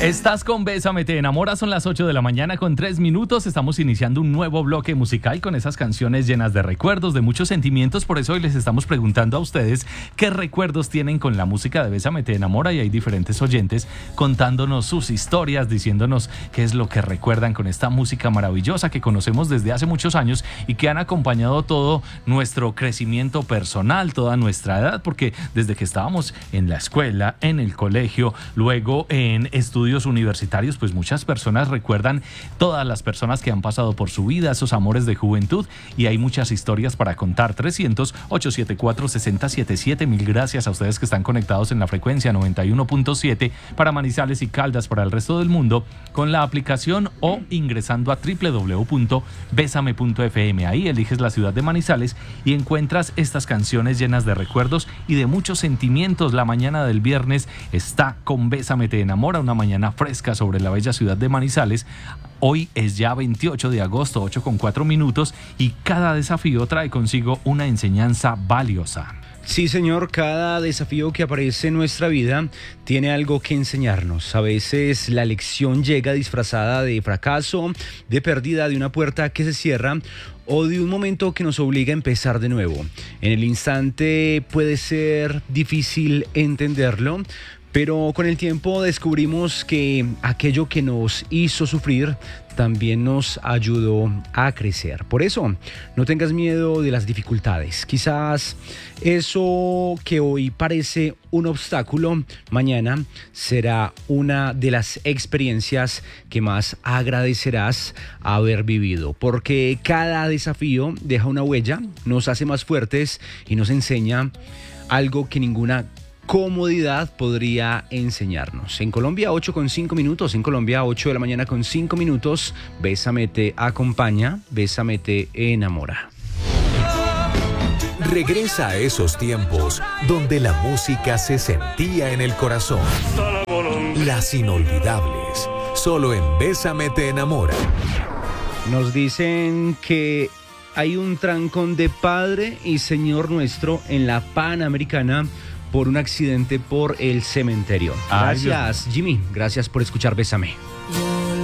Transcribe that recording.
Estás con Bésame, te enamora, son las 8 de la mañana con 3 minutos. Estamos iniciando un nuevo bloque musical con esas canciones llenas de recuerdos, de muchos sentimientos. Por eso hoy les estamos preguntando a ustedes qué recuerdos tienen con la música de Bésame, te enamora. Y hay diferentes oyentes contándonos sus historias, diciéndonos qué es lo que recuerdan con esta música maravillosa que conocemos desde hace muchos años y que han acompañado todo nuestro crecimiento personal, toda nuestra edad, porque desde que estábamos en la escuela, en el colegio, luego en estudios universitarios, pues muchas personas recuerdan todas las personas que han pasado por su vida, esos amores de juventud, y hay muchas historias para contar. 300-874-6077. Mil gracias a ustedes que están conectados en la frecuencia 91.7 para Manizales y Caldas, para el resto del mundo, con la aplicación o ingresando a www.besame.fm. Ahí eliges la ciudad de Manizales y encuentras estas canciones llenas de recuerdos y de muchos sentimientos. La mañana del viernes está con Bésame, te enamora, una mañana fresca sobre la bella ciudad de Manizales. Hoy es ya 28 de agosto, 8:04, y cada desafío trae consigo una enseñanza valiosa. Sí, señor, cada desafío que aparece en nuestra vida tiene algo que enseñarnos. A veces la lección llega disfrazada de fracaso, de pérdida, de una puerta que se cierra o de un momento que nos obliga a empezar de nuevo. En el instante puede ser difícil entenderlo, pero con el tiempo descubrimos que aquello que nos hizo sufrir también nos ayudó a crecer. Por eso, no tengas miedo de las dificultades. Quizás eso que hoy parece un obstáculo, mañana será una de las experiencias que más agradecerás haber vivido. Porque cada desafío deja una huella, nos hace más fuertes y nos enseña algo que ninguna comodidad podría enseñarnos. En Colombia 8:05, en Colombia 8 de la mañana con 5 minutos. Bésame te acompaña, Bésame te enamora. Regresa a esos tiempos donde la música se sentía en el corazón. Las inolvidables, solo en Bésame te enamora. Nos dicen que hay un trancón de Padre y Señor Nuestro en la Panamericana por un accidente por el cementerio. Gracias, Jimmy. Gracias por escuchar Bésame.